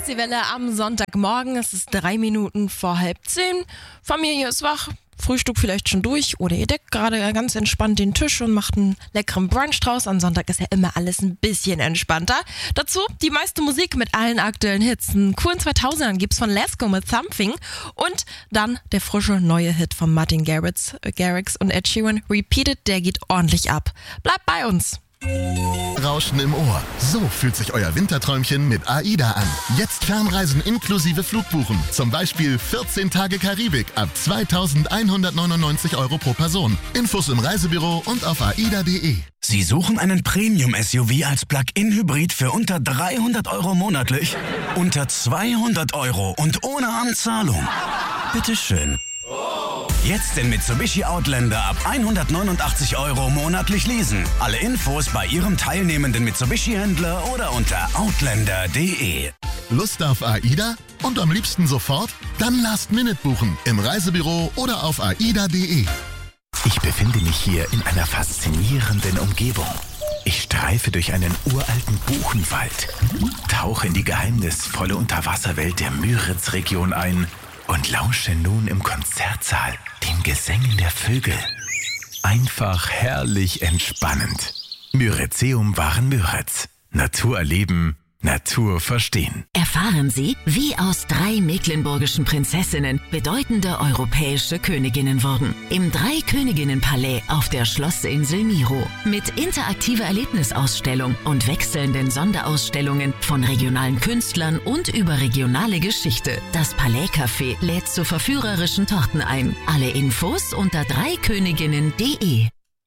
Ostseewelle am Sonntagmorgen. Es ist 3 Minuten vor 9:30. Familie ist wach, Frühstück vielleicht schon durch oder ihr deckt gerade ganz entspannt den Tisch und macht einen leckeren Brunch draus. Am Sonntag ist ja immer alles ein bisschen entspannter. Dazu die meiste Musik mit allen aktuellen Hits. Einen coolen 2000ern gibt's von Lesko mit Something und dann der frische neue Hit von Martin Garrix und Ed Sheeran, Repeated, der geht ordentlich ab. Bleibt bei uns. Rauschen im Ohr. So fühlt sich euer Winterträumchen mit AIDA an. Jetzt Fernreisen inklusive Flugbuchen. Zum Beispiel 14 Tage Karibik ab 2.199 € pro Person. Infos im Reisebüro und auf aida.de. Sie suchen einen Premium-SUV als Plug-in-Hybrid für unter 300 € monatlich? Unter 200 € und ohne Anzahlung? Bitteschön. Jetzt den Mitsubishi Outlander ab 189 € monatlich leasen. Alle Infos bei Ihrem teilnehmenden Mitsubishi-Händler oder unter outlander.de. Lust auf AIDA? Und am liebsten sofort? Dann Last-Minute buchen im Reisebüro oder auf aida.de. Ich befinde mich hier in einer faszinierenden Umgebung. Ich streife durch einen uralten Buchenwald, tauche in die geheimnisvolle Unterwasserwelt der Müritz-Region ein und lausche nun im Konzertsaal den Gesängen der Vögel. Einfach herrlich entspannend. Myrizeum waren Müritz. Natur erleben, Natur verstehen. Erfahren Sie, wie aus 3 mecklenburgischen Prinzessinnen bedeutende europäische Königinnen wurden. Im 3-Königinnen-Palais auf der Schlossinsel Miro. Mit interaktiver Erlebnisausstellung und wechselnden Sonderausstellungen von regionalen Künstlern und überregionale Geschichte. Das Palais-Café lädt zu verführerischen Torten ein. Alle Infos unter 3königinnen.de.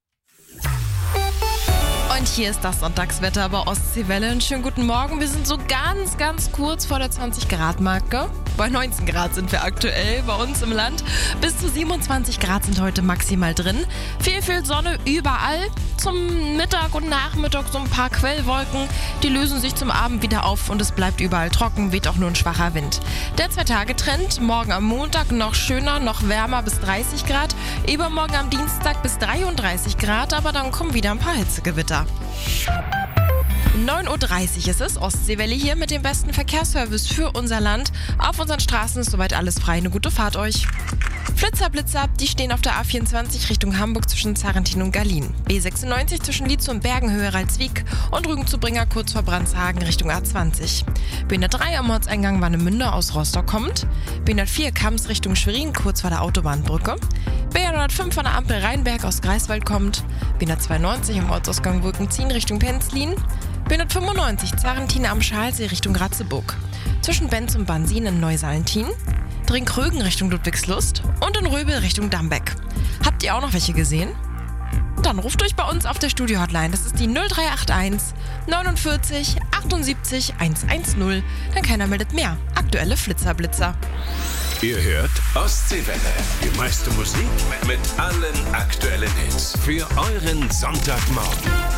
Und hier ist das Sonntagswetter bei Ostseewelle. Einen schönen guten Morgen. Wir sind so ganz kurz vor der 20-Grad-Marke. Bei 19 Grad sind wir aktuell bei uns im Land. Bis zu 27 Grad sind heute maximal drin. Viel Sonne überall. Zum Mittag und Nachmittag so ein paar Quellwolken. Die lösen sich zum Abend wieder auf und es bleibt überall trocken, weht auch nur ein schwacher Wind. Der 2-Tage-Trend, morgen am Montag noch schöner, noch wärmer bis 30 Grad. Übermorgen am Dienstag bis 33 Grad, aber dann kommen wieder ein paar Hitzegewitter. 9:30 Uhr ist es, Ostseewelle hier mit dem besten Verkehrsservice für unser Land. Auf unseren Straßen ist soweit alles frei, eine gute Fahrt euch. Blitzer, die stehen auf der A24 Richtung Hamburg zwischen Zarentin und Berlin. B96 zwischen Lietzow und Bergen, Höhe Ralswiek und Rügen-zu-Bringer kurz vor Brandshagen Richtung A20. B103 am Ortseingang Warnemünde aus Rostock kommt. B104 Kams Richtung Schwerin kurz vor der Autobahnbrücke. B105 von der Ampel Rheinberg aus Greifswald kommt. B192 am Ortsausgang Wolkenziehen Richtung Penzlin. B195 Zarentin am Schalsee Richtung Ratzeburg. Zwischen Benz und Bansin in Neusalentin. Drinkrögen Richtung Ludwigslust und in Röbel Richtung Dambeck. Habt ihr auch noch welche gesehen? Dann ruft euch bei uns auf der Studio-Hotline. Das ist die 0381 49 78 110. Dann keiner meldet mehr. Aktuelle Blitzer. Ihr hört Ostseewelle. Die meiste Musik mit allen aktuellen Hits. Für euren Sonntagmorgen.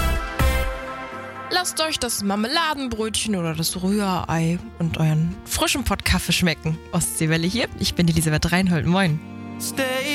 Lasst euch das Marmeladenbrötchen oder das Rührei und euren frischen Pott Kaffee schmecken. Ostseewelle hier. Ich bin Elisabeth Reinhold. Moin. Stay